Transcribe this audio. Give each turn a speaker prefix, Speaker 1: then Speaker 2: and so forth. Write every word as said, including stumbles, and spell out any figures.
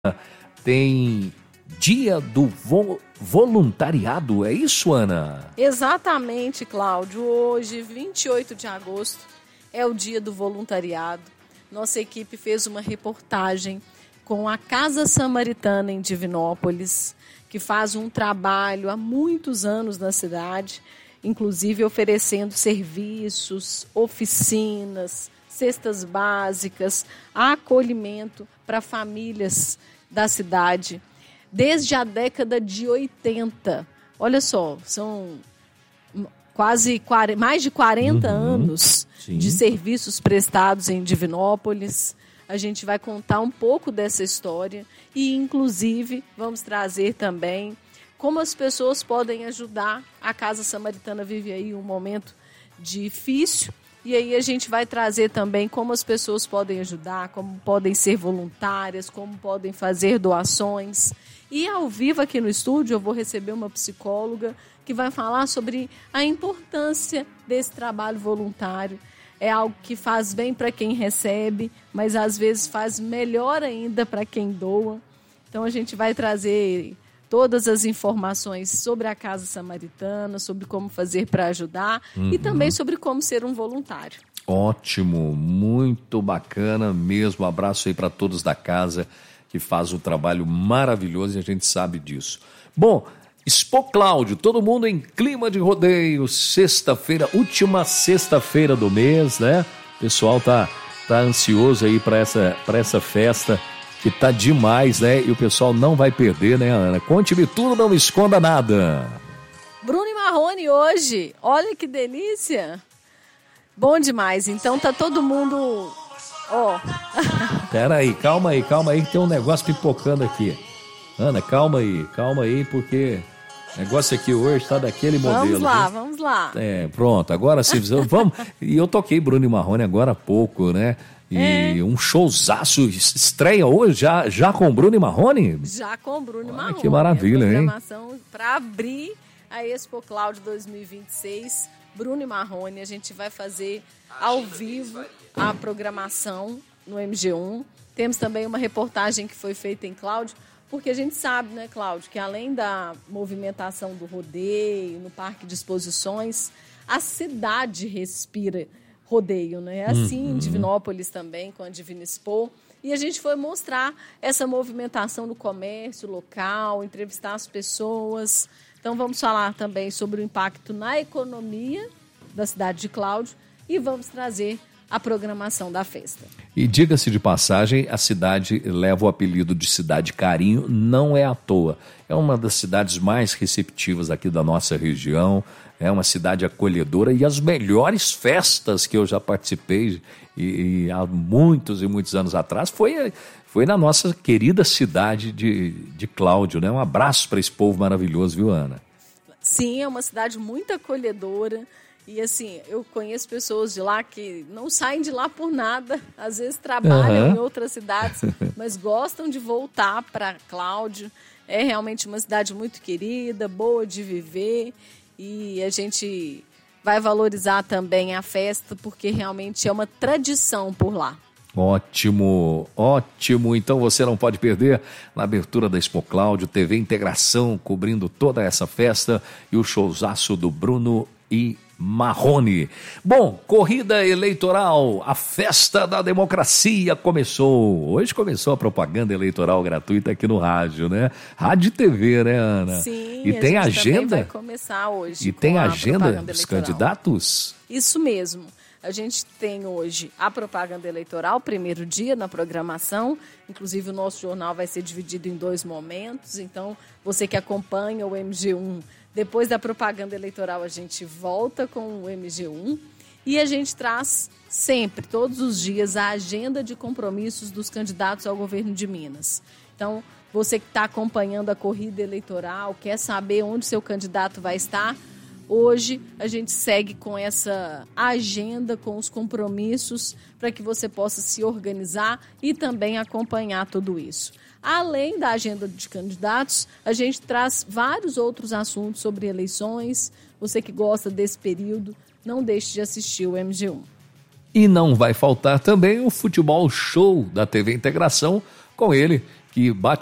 Speaker 1: Tem Dia do vo- Voluntariado, é isso, Ana?
Speaker 2: Exatamente, Cláudio. Hoje, vinte e oito de agosto, é o Dia do Voluntariado. Nossa equipe fez uma reportagem com a Casa Samaritana em Divinópolis, que faz um trabalho há muitos anos na cidade, inclusive oferecendo serviços, oficinas, cestas básicas, acolhimento para famílias da cidade, desde a década de oitenta. Olha só, são quase mais de quarenta uhum, anos sim. de serviços prestados em Divinópolis. A gente vai contar um pouco dessa história e, inclusive, vamos trazer também como as pessoas podem ajudar. A Casa Samaritana vive aí um momento difícil. E aí a gente vai trazer também como as pessoas podem ajudar, como podem ser voluntárias, como podem fazer doações. E ao vivo aqui no estúdio eu vou receber uma psicóloga que vai falar sobre a importância desse trabalho voluntário. É algo que faz bem para quem recebe, mas às vezes faz melhor ainda para quem doa. Então a gente vai trazer todas as informações sobre a Casa Samaritana, sobre como fazer para ajudar uhum. e também sobre como ser um voluntário.
Speaker 1: Ótimo, muito bacana mesmo. Um abraço aí para todos da casa que faz um trabalho maravilhoso e a gente sabe disso. Bom, Expo Cláudio, todo mundo em clima de rodeio, sexta-feira, última sexta-feira do mês, né? O pessoal tá, tá ansioso aí para essa, para essa festa, que tá demais, né? E o pessoal não vai perder, né, Ana? Conte-me tudo, não me esconda nada.
Speaker 2: Bruno e Marrone hoje, olha que delícia. Bom demais, então tá todo mundo... Ó. Oh.
Speaker 1: Pera aí, calma aí, calma aí, que tem um negócio pipocando aqui. Ana, calma aí, calma aí, porque o negócio aqui hoje tá daquele modelo.
Speaker 2: Vamos lá,
Speaker 1: viu?
Speaker 2: vamos lá.
Speaker 1: É, pronto, agora sim, vamos. E eu toquei Bruno e Marrone agora há pouco, né? E é. um showzaço, estreia hoje já, já com Bruno e Marrone?
Speaker 2: Já com Bruno e Marrone.
Speaker 1: Que maravilha, hein?
Speaker 2: Programação para abrir a Expo Cláudio dois mil e vinte e seis, Bruno e Marrone. A gente vai fazer ao vivo a programação no M G um. Temos também uma reportagem que foi feita em Cláudio, porque a gente sabe, né, Cláudio, que além da movimentação do rodeio, no Parque de Exposições, a cidade respira rodeio, né? Assim em Divinópolis também, com a Divina Expo. E a gente foi mostrar essa movimentação no comércio local, entrevistar as pessoas. Então vamos falar também sobre o impacto na economia da cidade de Cláudio e vamos trazer a programação da festa.
Speaker 1: E diga-se de passagem, a cidade leva o apelido de Cidade Carinho, não é à toa. É uma das cidades mais receptivas aqui da nossa região, é uma cidade acolhedora e as melhores festas que eu já participei e, e há muitos e muitos anos atrás foi, foi na nossa querida cidade de, de Cláudio, né? Um abraço para esse povo maravilhoso, viu, Ana?
Speaker 2: Sim, é uma cidade muito acolhedora. E assim, eu conheço pessoas de lá que não saem de lá por nada, às vezes trabalham uhum. em outras cidades, mas gostam de voltar para Cláudio. É realmente uma cidade muito querida, boa de viver, e a gente vai valorizar também a festa, porque realmente é uma tradição por lá.
Speaker 1: Ótimo, ótimo. Então você não pode perder na abertura da Expo Cláudio, T V Integração cobrindo toda essa festa e o showzaço do Bruno e Marrone. Bom, corrida eleitoral, a festa da democracia começou. Hoje começou a propaganda eleitoral gratuita aqui no rádio, né? Rádio e T V, né, Ana?
Speaker 2: Sim,
Speaker 1: e tem
Speaker 2: a gente
Speaker 1: agenda?
Speaker 2: vai começar hoje.
Speaker 1: E tem agenda dos candidatos?
Speaker 2: Isso mesmo. A gente tem hoje a propaganda eleitoral, primeiro dia na programação. Inclusive o nosso jornal vai ser dividido em dois momentos. Então, você que acompanha o M G um, depois da propaganda eleitoral, a gente volta com o M G um e a gente traz sempre, todos os dias, a agenda de compromissos dos candidatos ao governo de Minas. Então, você que está acompanhando a corrida eleitoral, quer saber onde seu candidato vai estar, hoje a gente segue com essa agenda, com os compromissos, para que você possa se organizar e também acompanhar tudo isso. Além da agenda de candidatos, a gente traz vários outros assuntos sobre eleições. Você que gosta desse período, não deixe de assistir o M G um.
Speaker 1: E não vai faltar também o Futebol Show da T V Integração, com ele, que bate